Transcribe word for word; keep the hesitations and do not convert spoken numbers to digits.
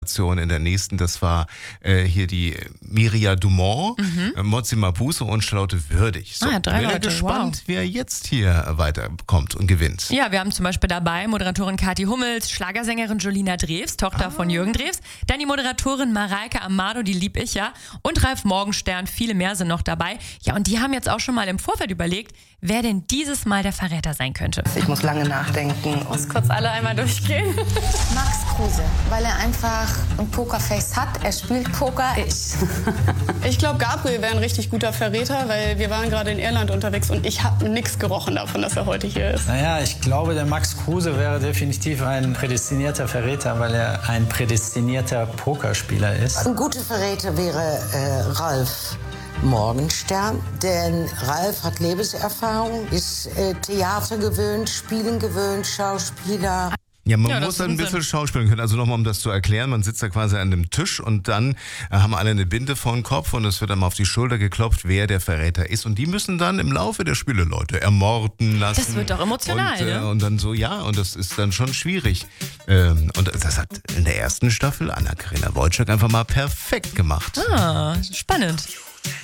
Moderation in der nächsten. Das war äh, hier die Miria Dumont, mhm. äh, Mozzi Mabuse und Charlotte Würdig. So, ah, ja, drei bin Leute. gespannt, Wow. wer jetzt hier weiterkommt und gewinnt. Ja, wir haben zum Beispiel dabei Moderatorin Kathi Hummels, Schlagersängerin Jolina Drews, Tochter ah. von Jürgen Drews, dann die Moderatorin Mareike Amado, die lieb ich ja, und Ralf Morgenstern, viele mehr sind noch dabei. Ja, und die haben jetzt auch schon mal im Vorfeld überlegt, wer denn dieses Mal der Verräter sein könnte. Ich muss lange nachdenken. Ich muss kurz alle einmal durchgehen. Max Kruse, weil er einfach ein Pokerface hat. Er spielt Poker. Ich. Ich glaube, Gabriel wäre ein richtig guter Verräter, weil wir waren gerade in Irland unterwegs und ich habe nichts gerochen davon, dass er heute hier ist. Naja, ich glaube, der Max Kruse wäre definitiv ein prädestinierter Verräter, weil er ein prädestinierter Pokerspieler ist. Ein guter Verräter wäre äh, Ralf Morgenstern, denn Ralf hat Lebenserfahrung, ist äh, Theater gewöhnt, Spielen gewöhnt, Schauspieler. Ja, man ja, muss halt ein bisschen schauspielen können. Also nochmal, um das zu erklären, man sitzt da quasi an dem Tisch und dann äh, haben alle eine Binde vor den Kopf und es wird dann mal auf die Schulter geklopft, wer der Verräter ist. Und die müssen dann im Laufe der Spiele Leute ermorden lassen. Das wird doch emotional, und, äh, ne? Und dann so, ja, und das ist dann schon schwierig. Ähm, und das hat in der ersten Staffel Anna-Karina Wojcik einfach mal perfekt gemacht. Ah, spannend.